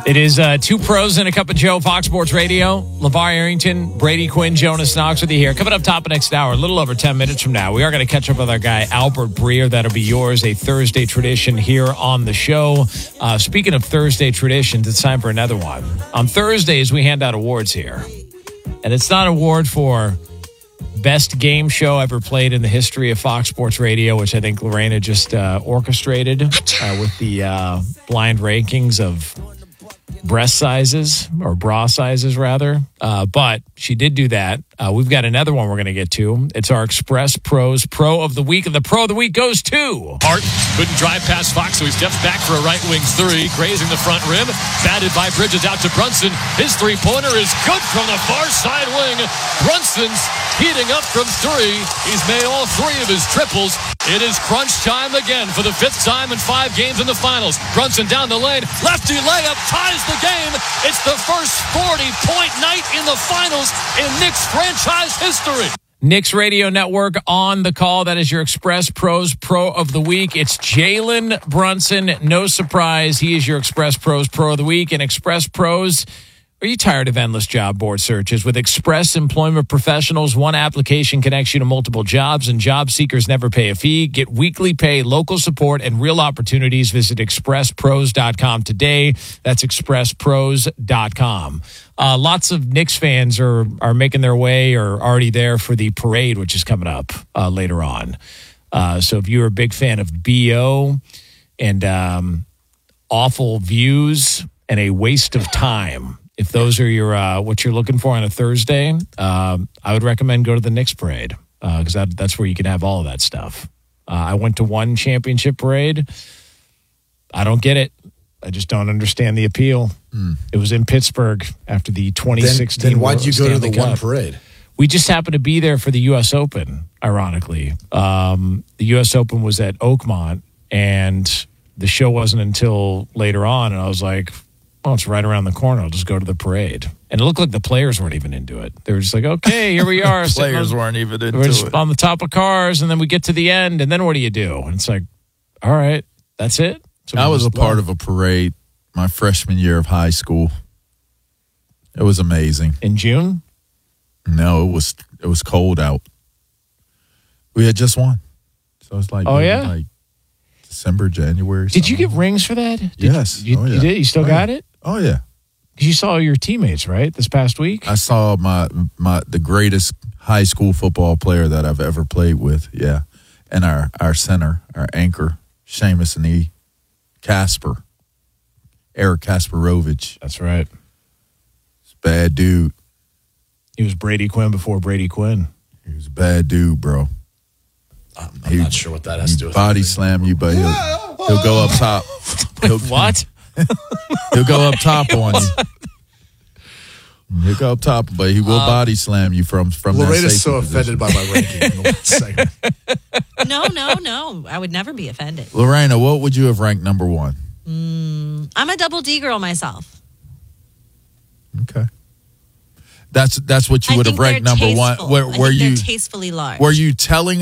It is two pros and a cup of Joe, Fox Sports Radio. LeVar Arrington, Brady Quinn, Jonas Knox with you here. Coming up top of next hour, a little over 10 minutes from now, we are going to catch up with our guy, Albert Breer. That'll be yours, a Thursday tradition here on the show. Speaking of Thursday traditions, it's time for another one. On Thursdays, we hand out awards here. And it's not an award for best game show ever played in the history of Fox Sports Radio, which I think Lorena just orchestrated with the blind rankings of breast sizes, or bra sizes, rather. But she did do that. We've got another one we're going to get to. It's our Express Pros Pro of the Week, and the Pro of the Week goes to Hart. Couldn't drive past Fox, so he steps back for a right wing three, grazing the front rim. Batted by Bridges out to Brunson. His three-pointer is good from the far side wing. Brunson's heating up from three. He's made all three of his triples. It is crunch time again for the fifth time in 5 games in the finals. Brunson down the lane. Lefty layup ties the game. It's the first 40-point night in the finals in Knicks franchise history. Knicks Radio Network on the call. That is your Express Pros Pro of the Week. It's Jalen Brunson. No surprise. He is your Express Pros Pro of the Week. And Express Pros, are you tired of endless job board searches? With Express Employment Professionals, one application connects you to multiple jobs, and job seekers never pay a fee. Get weekly pay, local support, and real opportunities. Visit expresspros.com today. That's expresspros.com. Lots of Knicks fans are making their way or already there for the parade, which is coming up later on. So if you're a big fan of BO and awful views and a waste of time, if those are your what you're looking for on a Thursday, I would recommend go to the Knicks parade because that's where you can have all of that stuff. I went to one championship parade. I don't get it. I just don't understand the appeal. It was in Pittsburgh after the 2016 Then why'd you go to the Stanley one Cup. parade? We just happened to be there for the U.S. Open, ironically. The U.S. Open was at Oakmont, and the show wasn't until later on, and I was like, oh, it's right around the corner. I'll just go to the parade. And it looked like the players weren't even into it. They were just like, okay, here we are. Players weren't even into We're just it. on the top of cars, and then we get to the end, and then what do you do? And it's like, all right, that's it? So I was a part of a parade my freshman year of high school. It was amazing. In June? No, it was cold out. We had just won. So it's like, Oh, yeah? like December, January. Did you get rings for that? Yes. You, Oh, yeah. you did? You still Oh, got yeah. it? Oh, yeah. Because you saw your teammates, right, this past week? I saw the greatest high school football player that I've ever played with, yeah. And our center, our anchor, Seamus and Casper, Eric Kasparovich. That's right. He's a bad dude. He was Brady Quinn before Brady Quinn. He was a bad dude, bro. I'm not sure what that has to do with Body anything. slam you, but he'll go up top. What? He'll go up top on you. He'll go up top, but he will body slam you from that Lorena's so safety position. offended by my ranking in the last segment. No. I would never be offended. Lorena, what would you have ranked number one? I'm a double D girl myself. Okay. That's what you would have ranked number one. I think they're tastefully large. Were you telling